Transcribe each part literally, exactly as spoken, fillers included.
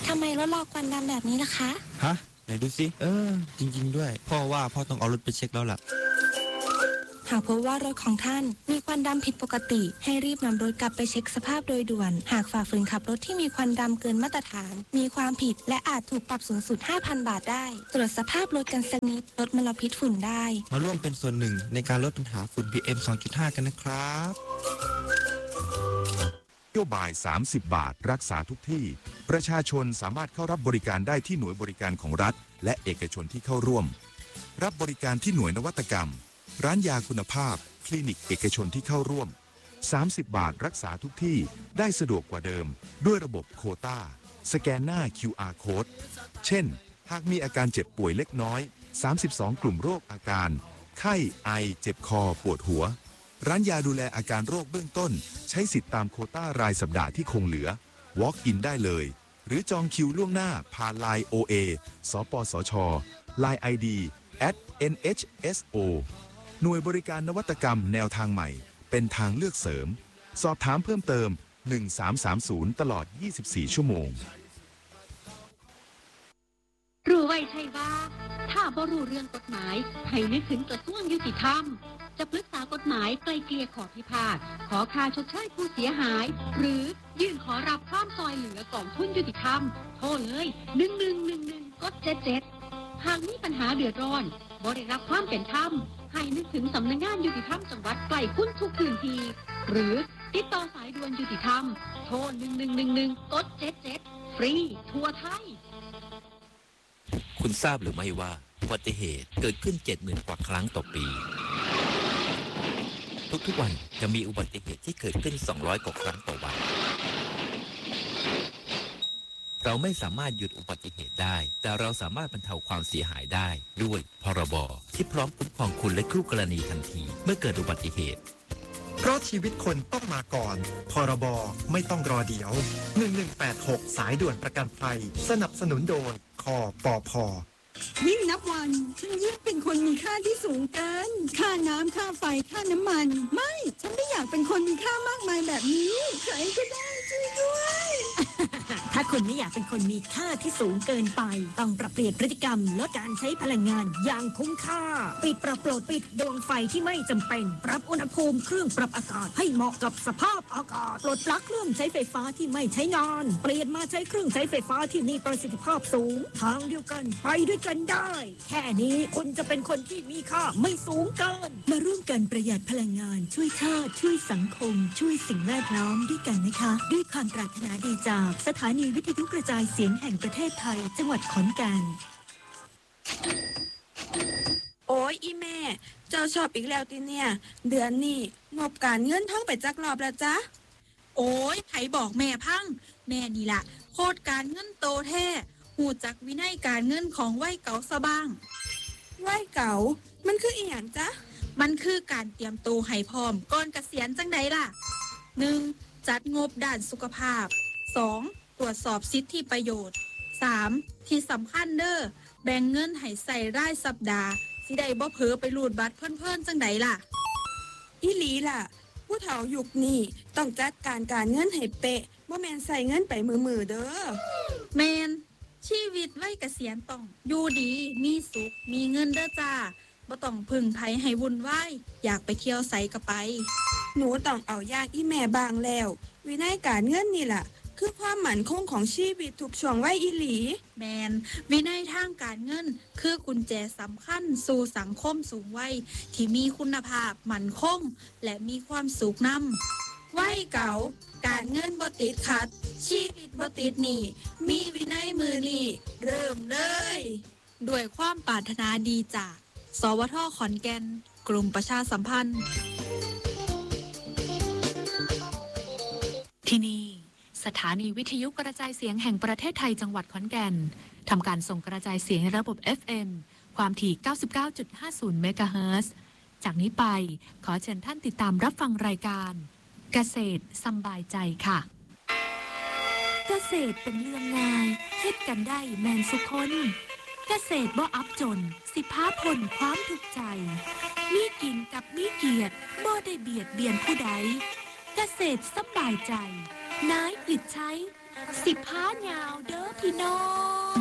ทำไมรถลอกควันดำแบบนี้ล่ะคะฮะไหนดูสิเออจริงๆด้วยพ่อว่าพ่อต้องเอารถไปเช็คแล้วล่ะหากพบว่ารถของท่านมีควันดำผิดปกติให้รีบนำรถกลับไปเช็คสภาพโดยด่วนหากฝ่าฝืนขับรถที่มีควันดำเกินมาตรฐานมีความผิดและอาจถูกปรับสูงสุด ห้าพัน บาทได้ตรวจสภาพรถกันสักนิดลดมลพิษฝุ่นได้มาร่วมเป็นส่วนหนึ่งในการลดปัญหาฝุ่น พี เอ็ม สองจุดห้า กันนะครับนโยบายสามสิบบาทรักษาทุกที่ประชาชนสามารถเข้ารับบริการได้ที่หน่วยบริการของรัฐและเอกชนที่เข้าร่วมรับบริการที่หน่วยนวัตกรรมร้านยาคุณภาพคลินิกเอกชนที่เข้าร่วมสามสิบบาทรักษาทุกที่ได้สะดวกกว่าเดิมด้วยระบบโควต้าสแกนหน้า คิว อาร์ Code เช่นหากมีอาการเจ็บป่วยเล็กน้อยสามสิบสองกลุ่มโรคอาการไข้ไอเจ็บคอปวดหัวร้านยาดูแลอาการโรคเบื้องต้นใช้สิทธิ์ตามโควต้ารายสัปดาห์ที่คงเหลือ Walk in ได้เลยหรือจองคิวล่วงหน้าผ่าน ไลน์ โอ เอ สปสช ไลน์ ไอ ดี แอท เอ็น เอช เอส โอ หน่วยบริการนวัตกรรมแนวทางใหม่เป็นทางเลือกเสริมสอบถามเพิ่มเติมหนึ่งสามสามศูนย์ตลอดยี่สิบสี่ชั่วโมงรู้ไว้ใช่ว่าถ้าบ่รู้เรื่องกฎหมายให้นึกถึงกระทรวงยุติธรรมจะปรึกษากฎหมายไกลเกลี่ยขอพิพาทขอค่าชดเชยผู้เสียหายหรือยื่นขอรับความซอยเหลือกองทุนยุติธรรมโทรเลยหนึ่งหนึ่งหนึ่งหนึ่งกดเจ็ดเจ็ดหากมีปัญหาเดือดร้อนบ่ได้รับความเป็นธรรมให้นึกถึงสำนักงานยุติธรรมจังหวัดใกล้คุณทุกพื้นที่หรือติดต่อสายด่วนยุติธรรมโทรหนึ่งหนึ่งหนึ่งหนึ่งกดเจ็ดเจ็ดฟรีทั่วไทยคุณทราบหรือไม่ว่าอุบัติเหตุเกิดขึ้น เจ็ดหมื่น กว่าครั้งต่อปีทุกๆวันจะมีอุบัติเหตุที่เกิดขึ้นสองร้อยกว่าครั้งต่อวันเราไม่สามารถหยุดอุบัติเหตุได้แต่เราสามารถบรรเทาความเสียหายได้ด้วยพรบที่พร้อมคุ้มครองคุณและคู่กรณีทันทีเมื่อเกิดอุบัติเหตุเพราะชีวิตคนต้องมาก่อนพรบไม่ต้องรอเดี๋ยวหนึ่งหนึ่งแปดหกสายด่วนประกันภัยสนับสนุนโดยคปพ. ยิ่งนับวันฉันยิ่งเป็นคนมีค่าที่สูงเกินค่าน้ำค่าไฟค่าน้ำมันไม่ฉันไม่อยากเป็นคนมีค่ามากมายแบบนี้ใครก็ได้ช่วยด้วยถ้าคุณไม่อยากเป็นคนมีค่าที่สูงเกินไปต้องปรับเปลี่ยนพฤติกรรมลดการใช้พลังงานอย่างคุ้มค่าปิดปรับโปรดปิดดวงไฟที่ไม่จำเป็นปรับอุณหภูมิเครื่องปรับอากาศให้เหมาะกับสภาพอากาศปลดปลั๊กเครื่องใช้ไฟฟ้าที่ไม่ใช้งานเปลี่ยนมาใช้เครื่องใช้ไฟฟ้าที่มีประสิทธิภาพสูงทางเดียวกันไปด้วยกันได้แค่นี้คุณจะเป็นคนที่มีค่าไม่สูงเกินมาร่วมกันประหยัดพลังงานช่วยชาติช่วยสังคมช่วยสิ่งแวดล้อมด้วยกันนะคะด้วยความปรารถนาดีจากสถานีวิทยุกระจายเสียงแห่งประเทศไทยจังหวัดขอนแก่นโอ้ยอีแม่เจ้าชอบอีกแล้วติเนี่ยเดือนนี้งบการเงินท่องไปจักรอบแล้วจ๊ะโอ้ยไผบอกแม่พังแม่นี่ล่ะโคตรการเงินโตแท้หูจักวินัยการเงินของวัยเก่าซะบ้างวัยเก่ามันคืออีหยังจ๊ะมันคือการเตรียมตัวให้พร้อมก่อนเกษียณจังใดล่ะ หนึ่ง จัดงบด้านสุขภาพ สอง ตรวจสอบสิทธิประโยชน์ สาม ที่สำคัญเด้อแบ่งเงินให้ใส่รายสัปดาห์สิได้บ่เผลอไปรูดบัตรเพิ่นๆจังใดล่ะอีหลีล่ะผู้เฒ่ายุคนี้ต้องจัดการการเงินให้เป๊ะบ่แม่นใส่เงินไปมือๆเด้อแม่นชีวิตวัยเกษียณต้องอยู่ดีมีสุขมีเงินเด้อจ้าบ่ต้องพึ่งไผให้วุ่นวายอยากไปเที่ยวไสก็ไปหนูต้องเอาอย่างอีแม่บางแล้ววินัยการเงินนี่ล่ะคือความมั่นคงของชีวิตทุกช่วงวัยอีหลีแมนวินัยทางการเงินคือกุญแจสำคัญสู่สังคมสูงวัยที่มีคุณภาพมั่นคงและมีความสุขนำวัยเก่าการเงินบ่ติดขัดชีวิตบ่ติดหนี้มีวินัยมือนี้เริ่มเลยด้วยความปรารถนาดีจากสวท.ขอนแก่นกลุ่มประชาสัมพันธ์ที่นี่สถานีวิทยุกระจายเสียงแห่งประเทศไทยจังหวัดขอนแก่นทำการส่งกระจายเสียงในระบบ เอฟ เอ็ม ความถี่ เก้าสิบเก้าจุดห้าศูนย์ เมกะเฮิรตซ์ จากนี้ไปขอเชิญท่านติดตามรับฟังรายการเกษตรสบายใจค่ะเกษตรเป็นเรื่องง่ายเฮ็ดกันได้แมนสุคนเกษตรบ่อับจนสิพาผลความทุกข์ใจมีกินกับมีเกียรติบ่ได้เบียดเบียนผู้ใดเกษตรสบายใจนายอิดใช้สิบผ้ายาวเด้อพี่น้อง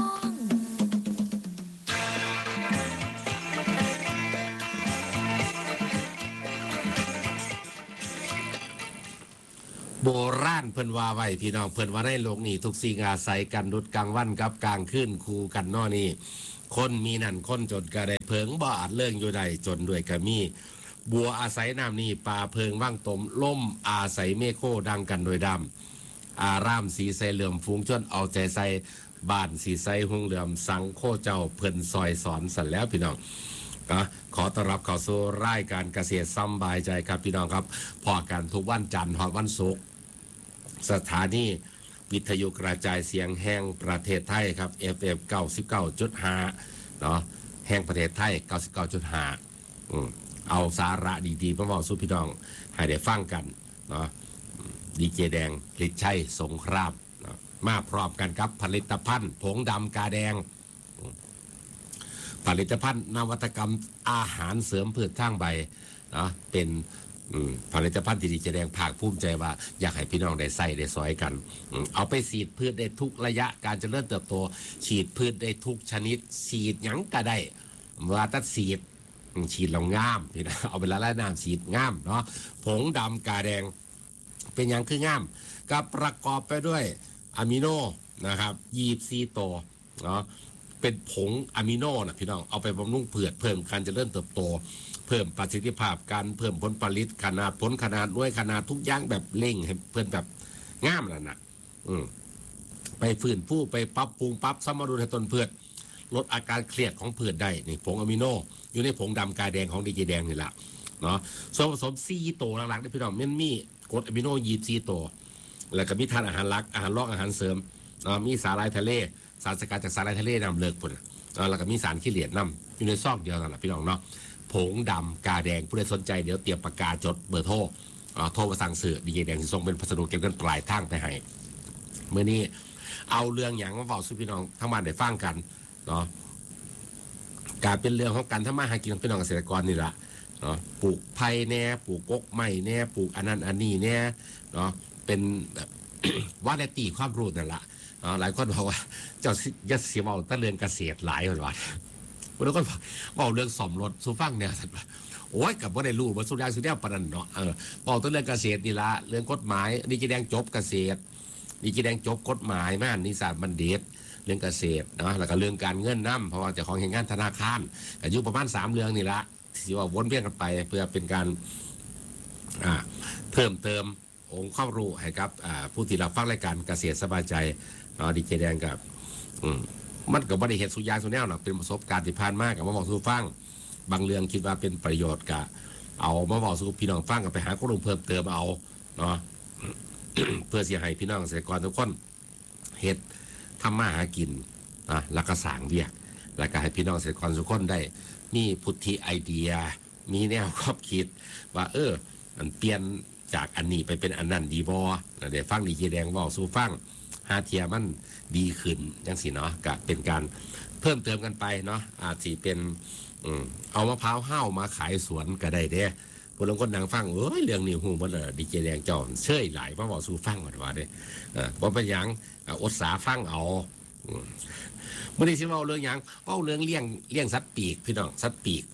โบราณเพิ่นว่าไว้พี่น้องเพิ่นว่าในโลกนี้ทุกสิ่งอาศัยกันดุจกลางวันกับกลางคืนคู่กันนอนี่คนมีนั่นคนจนก็ได้เพิงบ่อาจเลื่องอยู่ใดจนด้วยก็มีบัวอาศัยน้ำนี่ปลาเพิงว่างตมล่มอาศัยเมฆโคดังกันโดยดำอารามสีใสเหลื่อมฟูงจนเอาใจใส่บ้านสีใสหุงเหลื่อมสังโคเจ้าเพิ่นซอยสอนสันแล้วพี่น้องก็ขอต้อนรับเข้าสู่รายการเกษตรสำบายใจครับพี่น้องครับพอกันทุกวันจันทร์ถึงวันศุกร์สถานีวิทยุกระจายเสียงแห่งประเทศไทยครับ เอฟ เอ็ม เก้าสิบเก้าจุดห้า เนาะแห่งประเทศไทย เก้าสิบเก้าจุดห้า อืมเอาสาระดีๆมาบอกสู่พี่น้องให้ได้ฟังกันเนาะดีเจแดงฤทธิ์ชัยสงครามนะมาพร้อมกันครับผลิตภัณฑ์ผงดำกาแดงผลิตภัณฑ์นวัตกรรมอาหารเสริมพืชทางใบนะเป็นผลิตภัณฑ์ที่ดีเจแดงภาคภูมิใจว่าอยากให้พี่น้องได้ใส่ได้สอยกันเอาไปฉีดพืชได้ทุกระยะการเจริญเติบโตฉีดพืชได้ทุกชนิดฉีดหยังก็ได้ว่าตัดฉีดฉีดเราง่ามพี่นะเอาไปละลายน้ำฉีดง่ามเนาะผงดำกาแดงเป็นอย่างคือง่ามก็ประกอบไปด้วยอะมิโนนะครับยี่สิบสี่ตัวเนาะเป็นผงอะมิโนนะพี่น้องเอาไปบำรุงพืชเพิ่มการเจริญเติบโตเพิ่มประสิทธิภาพการเพิ่มผลผลิตขนาดผลขนาดด้วยขนาดทุกอย่างแบบเร่งให้เพิ่มแบบง่ามแล้วนะอืมไปฟื้นผู้ไปปรับปรุงปรับสมดุลให้ต้นพืชลดอาการเครียดของพืชได้นี่ผงอะมิโนอยู่ในผงดำกาแดงของดีเจแดงนี่แหละเนาะส่วนผสมสี่ตัวหลักๆที่พี่น้องมันมีกรดอะมิโนยี่สิบสี่ตัวแล้วก็มีธาตุอาหารหลักอาหารรองอาหารเสริมเนาะมีสาหร่ายทะเลสารสกัดจากสาหร่ายทะเลนำเลิกพุ่นแล้วก็มีสารขี้เหร่นำอยู่ในซองเดียวกันแหละพี่น้องเนาะผงดำกาแดงผู้ใดสนใจเดี๋ยวเตรียมปากกาจดเบอร์โทรโทรมาสั่งซื้อดีเจแดงสิส่งเป็นพัสดุเก็บเงินปลายทางไปให้เมื่อนี้เอาเรื่องอย่างมาบอกสู่พี่น้องทั้งบ้านได้ฟังกันเนาะการเป็นเรื่องของการทำมาหากินของพี่น้องเกษตรกรนี่แหละเนาะปลูกไผ่แน่ปลูกกกไม้แน่ปลูกอันนั้นอันนี้แน่เนาะเป็นแบบ ว่าได้ตีความรู้นั่นแหละหลายคนบอกว่าเจ้ายัดเสียเบาตั้งเรื่องเกษตรหลายคนว่าบางคนบอกเรื่องสมรสสูฟังเนี่ยสัตว์โอ้ยกับว่าได้รู้ว่าสุดยอดสุดยอดปนันเนาะเออบอกตั้งเรื่องเกษตรนี่ละเรื่องกฎหมายดีเจแดงจบเกษตรดีเจแดงจบกฎหมายม่านนิสานบัณฑิตเรื่องเกษตรนะแล้วก็เรื่องการเงินน้ำเพราะว่าจะของแห่งงานธนาคารอายุประมาณสามเรื่องนี่ละที่ว่าวนเวียนกันไปเพื่อเป็นการอ่าเพิ่มเติมองค์ความรู้ให้กับผู้ที่รับฟังรายการเกษตรสบายใจดีเจแดงกับมันก็บ่ได้เห็นสุยางสุแนวหรอกเป็นประสบการณ์ที่ผ่านมากกับมาบอกสู่ฟังบางเรื่องคิดว่าเป็นประโยชน์กับเอามาบอกสู่พี่น้องฟังกับไปหาข้อมูลเพิ่มเติมเอาเนาะ เพื่อเสียให้พี่น้องเกษตรกรทุกคนเฮ็ดทำมาหากินนะแล้วก็สร้างเวียกแล้วก็ให้พี่น้องเกษตรกรทุกคนได้มีพุทธิไอเดียมีแนวความคิดว่าเออมันเปลี่ยนจากอันนี้ไปเป็นอันนั้นดีบอเดี๋ยวฟังดีเจแดงบอกสู่ฟังหาเทียมันดีขึ้นจังสิเนาะก็เป็นการเพิ่มเติมกันไปเนาะอาจสิเป็นอืมเอามะพร้าวห้าวมาขายสวนก็ได้เด้พวกเราคนนั่งฟังเอ้ยเรื่องนี้หูมันเลยดีเจแดงจอนเชื่อหลายมาบอกสู่ฟังว่าว่าเด้เออบ่เป็นหยังอดสาฟังเอาเมื่อนี้สิเว้าเรื่องหยังเว้าเรื่องเลี้ยงเลี้ยงสัตว์ปีกพี่น้องสัตว์ปีก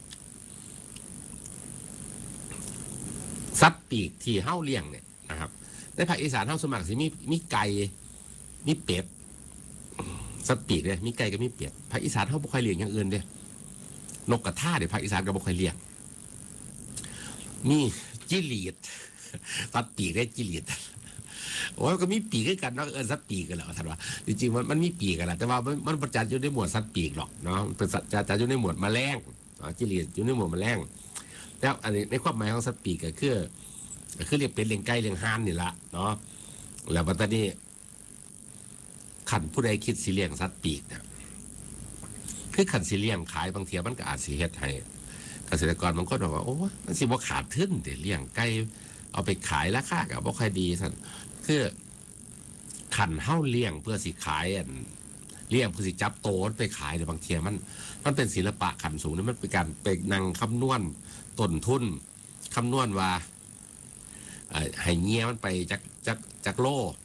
สัตว์ปีกที่เฮ้าเลี้ยงเนี่ยนะครับในภาคอีสานเฮ้าสมัครสิมีมีไก่มีเป็ดสัตว์ปีกเนี่ยมีไก่กับมีเป็ดภาคอีสานเฮ้าบ่ค่อยเลี้ยงอย่างอื่นเด้นกกระทาเดี๋ยวภาคอีสานก็บ่ค่อยเลี้ยงมีจิลีดสัตว์ปีกได้จิลีดโอ้ยก็มีปีกด้วยกันเนาะเออสัตว์ปีกกันแล้วท่านว่าจริงๆมันมันมีปีกกันแหละแต่ว่ามันมันประจัดอยู่ในหมวดสัตว์ปีกหรอกเนาะเป็นสัตว์จัดอยู่ในหมวดแมลงจิลีดอยู่ในหมวดแมลงแล้วอันนี้ในความหมายของสัตว์ปีกก็คือคือเรียกเป็นเลี้ยงไก่เลี้ยงห่านนี่ละเนาะแล้วปัตตานีขันผู้ใดคิดสิเลี้ยงสัตว์ปีกเนี่ยคือขันสิเลี้ยงขายบางทีมันก็อาจสิเฮ็ดให้เกษตรกรบางคนบอกว่าโอ้มันสิบ่ขาดทุนเดี๋ยวเลี้ยงไก่เอาไปขายราคาก็บ่ค่อยดีสั่นคือขันเฮ้าเลี้ยงเพื่อสิขายอันเลี้ยงเพื่อสิจับโตไปขายแต่บางทีมันมันเป็นศิลปะขันสูงนี่มันเป็นการไปนั่งคำนวณต้นทุนคำนวณว่าให้เงี้ยมันไปจากจากจากโล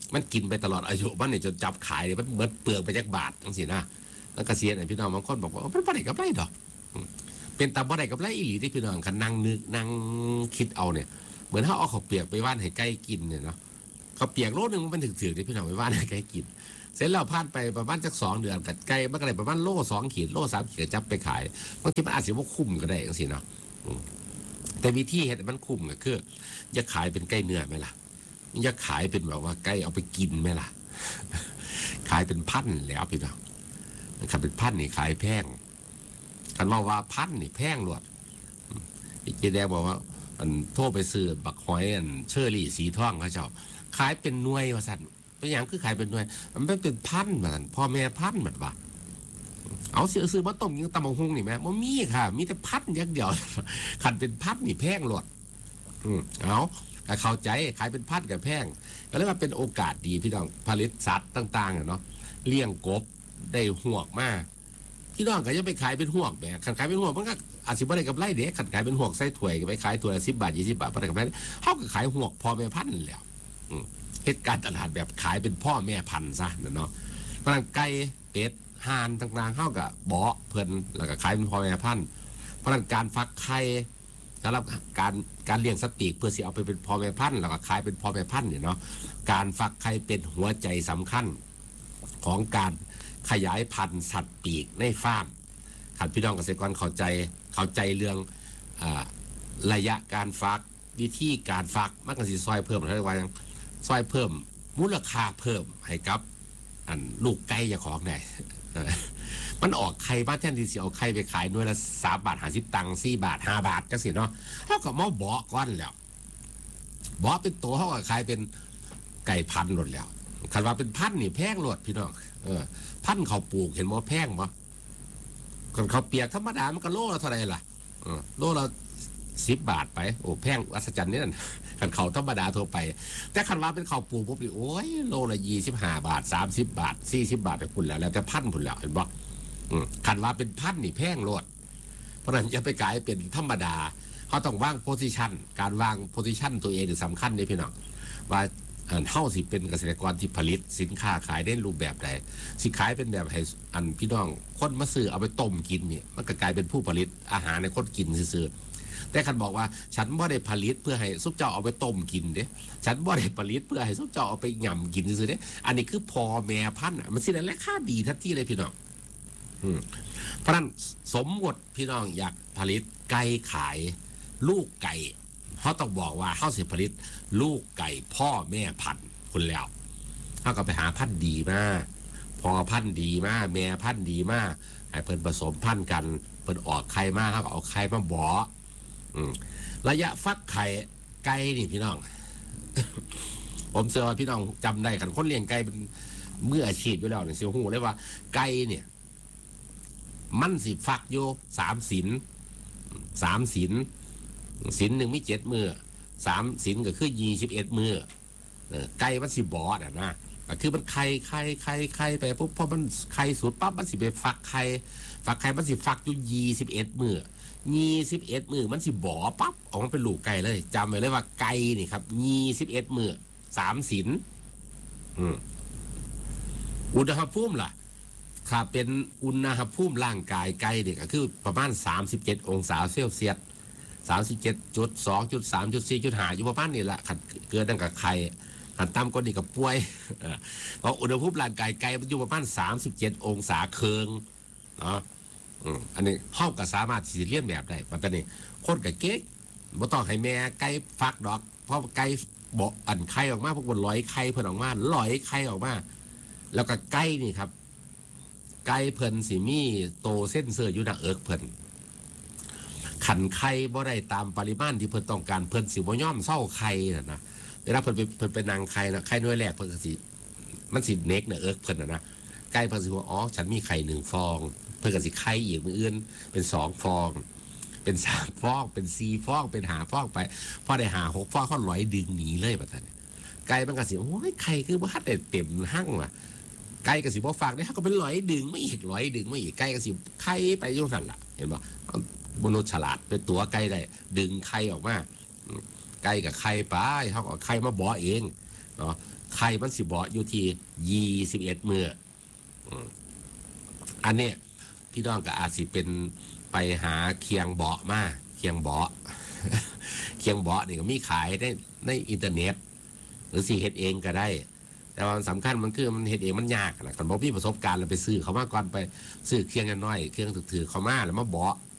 มันกินไปตลอดอายุมันเนี่ยจนจับขายเนี่ยมันเหมือนเปลือกไปจากบาททั้งสินะแล้วเกษียณพี่น้องบางคนบอกว่ามันบ่ได้กับไรดอกเป็นตาบ่ได้กับไรอีหลีที่พี่น้องคันนั่งนึกนั่งคิดเอาเนี่ยเหมือนถ้าเอาข้าวเปียกไปว่านให้ไก่กินเนี่ยเนาะข้าวเปียกโลนึงมันถึงๆที่พี่น้องไปว่านให้ไก่กินเสร็จแล้วผ่านไปประมาณสักสองเดือนกับไก่มันก็ได้ประมาณโลสองขีดโลสามขีดจับไปขายบางทีมันอาจจะว่าคุ้มก็ได้ทั้งสิเนาะแต่วิธีเห็ดมันคุ้มก็คือจะขายเป็นไก่เนื้อไหมล่ะจะขายเป็นแบบว่าไก่เอาไปกินไหมล่ะขายเป็นพันแล้วพี่น้องขายเป็นพันนี่ขายแพงคันว่าว่าพันนี่แพงหลวดอีกเจแดงบอกว่าอันโทษไปซื้อบักหอยอันเชอรี่สีทองเขาเจ้าขายเป็นหน่วยว่าสัตว์เป็นอย่างคือขายเป็นหน่วยมันไม่เป็นพันเหมือนพ่อแม่พันเหมือนว่าเอาซื้อซื้อมาต้มยิงตำบักหุ่งนี่ไหมมันมีค่ะมีแต่พันอย่างเดียวขันเป็นพันนี่แพงหลวดเอาเข้าใจขายเป็นพันกับแพงก็เรียกว่าเป็นโอกาสดีพี่น้องผลิตสัตว์ต่างๆเนาะเลี้ยงกบได้ห่วงมากพี่น้องก็จะไปขายเป็นห่วงแบบขันขายเป็นห่วงมันก็อาจจะไม่ได้กับไรเด็กขันขายเป็นห่วงไส้ถ่วยไปขายตัวละสิบบาทยี่สิบบาทอะไรกับไรเขาก็ขายห่วงพ่อแม่พันธุ์แล้วเหตุการณ์ตลาดแบบขายเป็นพ่อแม่พันธุ์ซะเนาะเพราะนั้นไก่เป็ดห่านต่างๆเข้ากับเบาะเพลินแล้วก็ขายเป็นพ่อแม่พันธุ์เพราะนั้นการฟักไข่สำหรับการการเลี้ยงสติกเพื่อสิเอาไปเป็นพ่อแม่พันธุ์แล้วก็ขายเป็นพ่อแม่พันธุ์เนี่ยเนาะการฟักไข่เป็นหัวใจสำคัญของการขยายพันธุ์สัตว์ปีกในฟาร์มขันพี่น้องเกษตรกรเข้าใจเข้าใจเรื่องอ่าระยะการฟักวิธีการฟักมันก็สิซอยเพิ่มอะไรว่าอย่างซอยเพิ่มมูลค่าเพิ่มให้กับอันลูกไก่อย่าของได้มันออกไข่บ้านแทนที่จะเอาไข่ไปขายหน่วยละสามบาทห้าสิบตังค์สี่บาทห้าบาทก็สิเนาะเขาก็มาบ่อก้อนแล้วบ่อเป็นตัวเขาก็ขายเป็นไก่พันหลดแล้วคันว่าเป็นพันนี่แพงหลดพี่น้องเออพันเขาปลูกเห็นว่าแพงมั้ยคนเขาเปียกธรรมดามันก็โลละเท่าไรล่ะเออโลละสิบบาทไปโอ้แพงอัศจรรย์นี่นั่นขันเขาธรรมดาทั่วไปแต่ขันว่าเป็นเขาปลูกปุ๊บนี่โอ้ยโลละยี่สิบห้าบาทสามสิบบาทสี่สิบบาทไปพุ่นแล้วแล้วแต่พันพุ่นแล้วเห็นบ่ขันว่าเป็นพันนี่แพงโลดเพราะนั้นจะไปขายเป็นธรรมดาเขาต้องวางโพสิชันการวางโพสิชันตัวเองสำคัญนี่พี่น้องว่าเท่าสิเป็นเกษตรกรที่ผลิตสินค้าขายได้รูปแบบใดสิขายเป็นแบบให้อันพี่น้องคนมาซื้อเอาไปต้มกินเนี่ยมันก็กลายเป็นผู้ผลิตอาหารในคนกินซื้อแต่คันบอกว่าฉันบ่ได้ผลิตเพื่อให้ซุปเจ้าเอาไปต้มกินเด้ฉันบ่ได้ผลิตเพื่อให้ซุปเจ้าเอาไปหย่ำกินซื้อเด้อันนี้คือพอแม่พันธุ์มันสิได้ราคาดีทันทีเลยพี่น้องเพราะนั้นสมมติพี่น้องอยากผลิตไก่ขายลูกไก่เขาต้องบอกว่าเขาสิผลิตลูกไก่พ่อแม่พันธุ์คุณแล้วเขาก็ไปหาพันธุ์ดีมากพอพันธุ์ดีมากแม่พันธุ์ดีมากให้เพิ่นผสมพันธุ์กันเพิ่นออกไข่มากเขาก็เอาไข่มาบ่อระยะฟักไข่ไก่นี่พี่น้อง ผมเชื่อว่าพี่น้องจำได้กันคนเลี้ยงไก่เป็นเมื่ออาชีพอยู่แล้วเนี่ยเสียวหูเลยว่าไก่เนี่ยมันสิฟักอยู่สามสินสามสินสินหนึ่งมีเจ็ดมือสามสินก็คือยี่สิบเอ็ดมือไก่มันสิบอดอ่ะนะก็คือมันไข่ไข่ไข่ไข่ไปปุ๊บพอมันไข่สุดปั๊บมันสิไปฟักไข่ฟักไข่มันสิฟักอยู่ยี่สิบเอ็ดมือยี่สิบเอ็ดมือมันสิบ่อปั๊บออกมาเป็นลูกไก่เลยจำไว้เลยว่าไก่นี่ครับยี่สิบเอ็ดมือสามสินอุณหภูมิล่ะถ้าเป็นอุณหภูมิร่างกายไก่เนี่ยก็คือประมาณสามสิบเจ็ดองศาเซลเซียสสามสิบเจ็ดจุดสองจุดสามจุดสี่จุดห้าอยู่ประมาณนี้แหละขัดเกินตั้งกับไข่ขัดต่ำกว่านี้กับป่วยเพราะอุณหภูมิร่างกายไก่มันอยู่ประมาณสามสิบเจ็ดองศาเคืองเนาะอันนี้ห้องก็สามารถที่จะเลี้ยงแบบได้ปัจจุบันนี้คนกับเก๊กบ่ต้องให้แม่ไก่ฟักดอกเพราะไก่บอกอันไข่ออกมาพวกมันลอยไข่เพิ่นออกมาลอยไข่ออกมาแล้วก็ไก่นี่ครับไก่เพิ่นสิมีโตเส้นเสื้ออยู่หน้าเอิกเพิ่นขันไข่บ่ได้ตามปริมาณที่เพิ่นต้องการเพิ่นสิบ่ย่อมเศร้าไข่น่ะนะเวลาเพิ่นไปเพิ่นไปนางไข่นะไข่น้อยแรกเพิ่นก็สิมันสิเน็กเนี่ยเอิกเพิ่นน่ะนะไก่เพิ่นสิว่าอ๋อฉันมีไข่หนึ่งฟองเพิ่นก็สิไข่อีกมื้ออื่นเป็นสองฟองเป็นสามฟองเป็นสี่ฟองเป็นห้าฟองไปพอได้ห้าหกฟองเขาลอยดึงหนีเลยบัดนั้นไก่มันก็สิโอ้ยไข่คือบ่ทันได้เต็มหั่งว่ะไก่ก็สิบ่ฟักได้เขาก็เป็นลอยดึงไม่อีกลอยดึงไม่อีกไก่ก็สิไข่ไปอยู่นั่นล่ะเห็นบ่มนุษย์ฉลาดเป็นตัวไก่ได้ดึงไข่ออกมาไก่กับไข่ไปเขาก็ไข่มาบ่อเองเนาะไข่มันสิเบาะอยู่ที่ยี่สิบเอ็ดมืออันนี้พี่น้องก็อาจสิเป็นไปหาเคียงเบาะมาเคียงเบาะ เคียงเบาะนี่ก็มีขายได้ในอินเทอร์เน็ตหรือสิเฮ็ดเองก็ได้แต่ว่าสำคัญมันคือมันเฮ็ดเองมันยากนะคนบอกพี่ประสบการณ์เราไปซื้อเขามาก่อนไปซื้อเคียงน้อยๆเครื่องถือๆเขามาแล้วมาเบาะ